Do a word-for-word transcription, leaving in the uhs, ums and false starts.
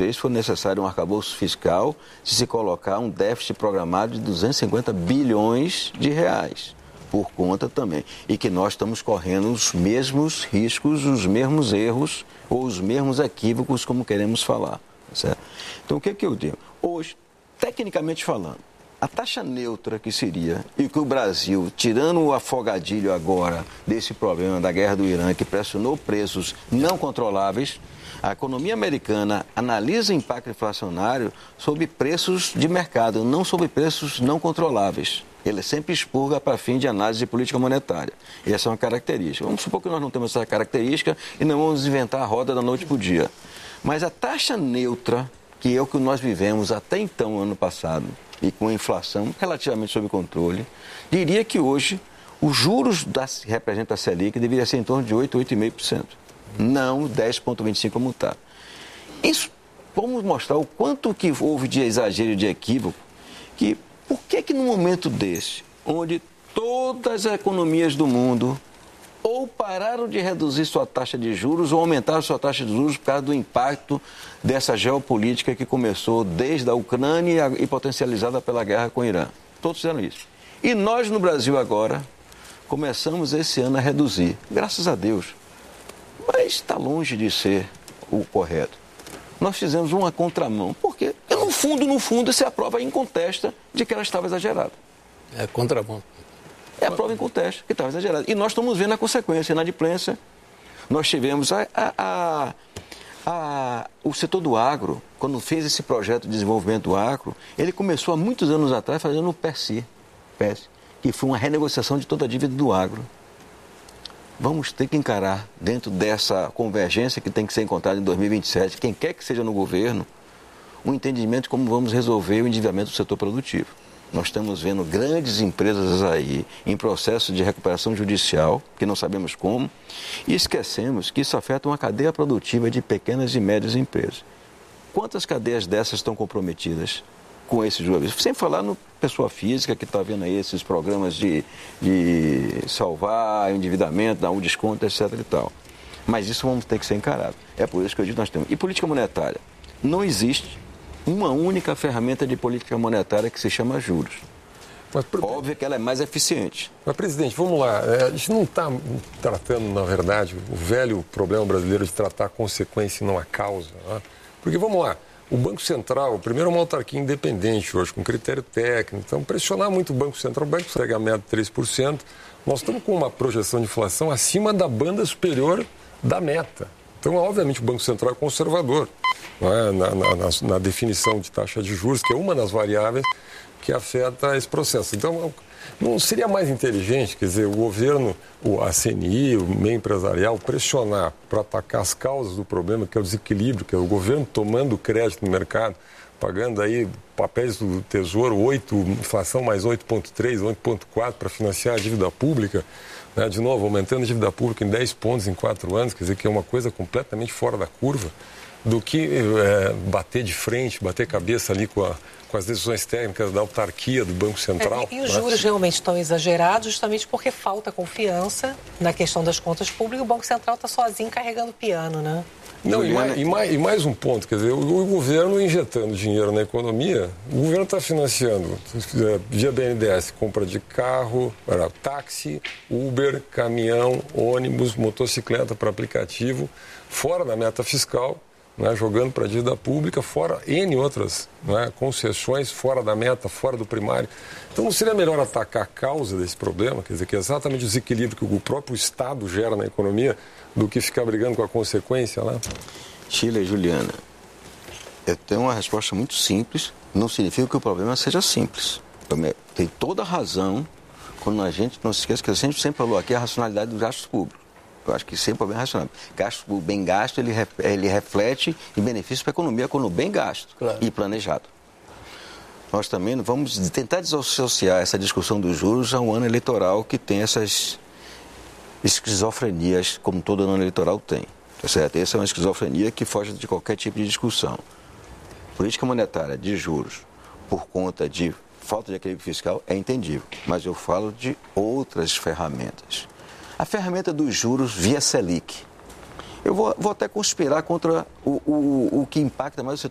três foi necessário um arcabouço fiscal se se colocar um déficit programado de duzentos e cinquenta bilhões de reais, por conta também. E que nós estamos correndo os mesmos riscos, os mesmos erros ou os mesmos equívocos, como queremos falar. Certo? Então, o que, que eu digo? Hoje, tecnicamente falando, a taxa neutra que seria, e que o Brasil, tirando o afogadilho agora desse problema da guerra do Irã, que pressionou preços não controláveis, a economia americana analisa o impacto inflacionário sobre preços de mercado, não sobre preços não controláveis. Ele sempre expurga para fim de análise de política monetária. E essa é uma característica. Vamos supor que nós não temos essa característica e não vamos inventar a roda da noite para o dia. Mas a taxa neutra, que é o que nós vivemos até então, ano passado, e com a inflação relativamente sob controle, diria que hoje os juros da, que representa a Selic deveria ser em torno de oito, oito vírgula cinco por cento. Não dez vírgula vinte e cinco por cento como está. Isso, vamos mostrar o quanto que houve de exagero e de equívoco, que por que que num momento desse, onde todas as economias do mundo ou pararam de reduzir sua taxa de juros ou aumentaram sua taxa de juros por causa do impacto dessa geopolítica que começou desde a Ucrânia e potencializada pela guerra com o Irã. Todos fizeram isso. E nós no Brasil agora começamos esse ano a reduzir, graças a Deus. Mas está longe de ser o correto. Nós fizemos uma contramão, porque no fundo, no fundo, se a prova incontesta de que ela estava exagerada. É contramão. É a prova incontesta que estava exagerada. E nós estamos vendo a consequência, a inadimplência. Nós tivemos a, a, a, a, o setor do agro, quando fez esse projeto de desenvolvimento do agro, ele começou há muitos anos atrás fazendo o P E S I, P E S, que foi uma renegociação de toda a dívida do agro. Vamos ter que encarar, dentro dessa convergência que tem que ser encontrada em dois mil e vinte e sete, quem quer que seja no governo, um entendimento de como vamos resolver o endividamento do setor produtivo. Nós estamos vendo grandes empresas aí em processo de recuperação judicial, que não sabemos como, e esquecemos que isso afeta uma cadeia produtiva de pequenas e médias empresas. Quantas cadeias dessas estão comprometidas com esses juros? Sem falar no pessoa física que está vendo aí esses programas de, de salvar o endividamento, dar um desconto, etc e tal. Mas isso vamos ter que ser encarado. É por isso que eu digo que nós temos. E política monetária? Não existe uma única ferramenta de política monetária que se chama juros. Mas, óbvio que ela é mais eficiente. Mas, presidente, vamos lá. A gente não está tratando, na verdade, o velho problema brasileiro de tratar a consequência e não a causa. Né? Porque, vamos lá, o Banco Central, primeiro, é uma autarquia independente hoje, com critério técnico. Então, pressionar muito o Banco Central, o banco segue a meta de três por cento. Nós estamos com uma projeção de inflação acima da banda superior da meta. Então, obviamente, o Banco Central é conservador, não é? na, na, na, na definição de taxa de juros, que é uma das variáveis que afeta esse processo. Então, não seria mais inteligente, quer dizer, o governo, a C N I, o meio empresarial, pressionar para atacar as causas do problema, que é o desequilíbrio, que é o governo tomando crédito no mercado, pagando aí papéis do Tesouro, oito, inflação mais oito vírgula três, oito vírgula quatro para financiar a dívida pública, né? De novo, aumentando a dívida pública em dez pontos em quatro anos, quer dizer, que é uma coisa completamente fora da curva, do que é, bater de frente, bater cabeça ali com, a, com as decisões técnicas da autarquia do Banco Central. É, e os juros realmente estão exagerados justamente porque falta confiança na questão das contas públicas e o Banco Central está sozinho carregando o piano, né? Não, e mais, e, mais, e mais um ponto, quer dizer, o, o governo injetando dinheiro na economia, o governo está financiando, via B N D E S, compra de carro, era, táxi, Uber, caminhão, ônibus, motocicleta para aplicativo, fora da meta fiscal, né, jogando para a dívida pública, fora N outras, né, concessões fora da meta, fora do primário. Então não seria melhor atacar a causa desse problema, quer dizer, que é exatamente o desequilíbrio que o próprio Estado gera na economia, do que ficar brigando com a consequência lá? Sheila e Juliana, eu tenho uma resposta muito simples, não significa que o problema seja simples. Tem toda a razão quando a gente, não se esqueça que a gente sempre falou aqui, a racionalidade dos gastos públicos. Eu acho que sempre é bem racional. Gasto bem gasto, ele, ele reflete em benefício para a economia quando bem gasto, claro, e planejado. Nós também vamos tentar desassociar essa discussão dos juros a um ano eleitoral que tem essas esquizofrenias, como todo ano eleitoral tem. Tá certo? Essa é uma esquizofrenia que foge de qualquer tipo de discussão. Política monetária de juros por conta de falta de equilíbrio fiscal é entendível, mas eu falo de outras ferramentas. A ferramenta dos juros via Selic. Eu vou, vou até conspirar contra o, o, o que impacta mais o setor